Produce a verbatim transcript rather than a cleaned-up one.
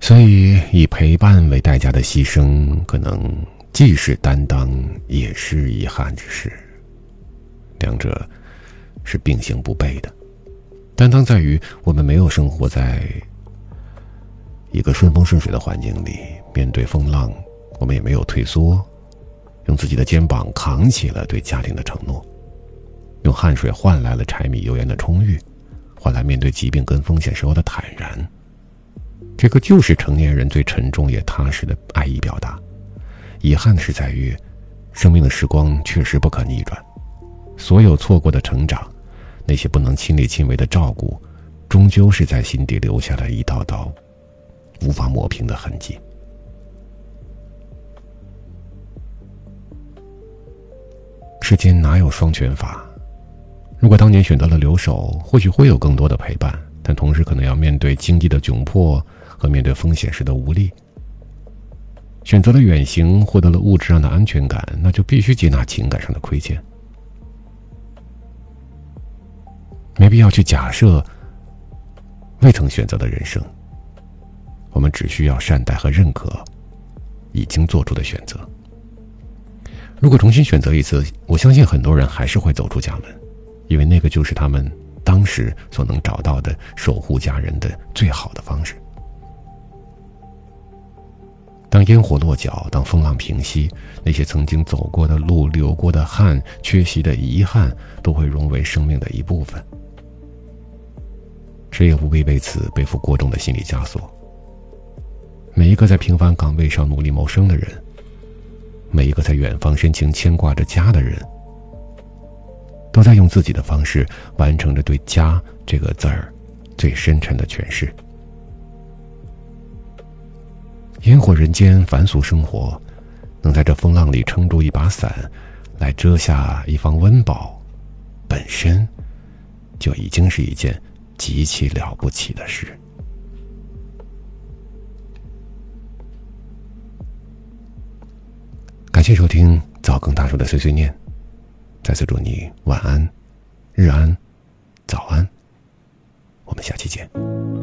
所以以陪伴为代价的牺牲，可能既是担当，也是遗憾之事。两者是并行不悖的。担当在于我们没有生活在一个顺风顺水的环境里，面对风浪，我们也没有退缩，用自己的肩膀扛起了对家庭的承诺，用汗水换来了柴米油盐的充裕，换来面对疾病跟风险时候的坦然。这个就是成年人最沉重也踏实的爱意表达。遗憾的是在于，生命的时光确实不可逆转，所有错过的成长，那些不能亲力亲为的照顾，终究是在心底留下了一道道无法抹平的痕迹。世间哪有双全法？如果当年选择了留守，或许会有更多的陪伴，但同时可能要面对经济的窘迫和面对风险时的无力。选择了远行，获得了物质上的安全感，那就必须接纳情感上的亏欠。没必要去假设未曾选择的人生，我们只需要善待和认可已经做出的选择。如果重新选择一次，我相信很多人还是会走出家门，因为那个就是他们当时所能找到的守护家人的最好的方式。当烟火落脚，当风浪平息，那些曾经走过的路、流过的汗、缺席的遗憾，都会融为生命的一部分。谁也不必为此背负过重的心理枷锁。每一个在平凡岗位上努力谋生的人，每一个在远方深情牵挂着家的人，都在用自己的方式完成着对家这个字儿最深沉的诠释。烟火人间凡俗生活，能在这风浪里撑住一把伞，来遮下一方温饱，本身就已经是一件极其了不起的事。感谢收听早更大叔的碎碎念，再次祝你晚安、日安、早安，我们下期见。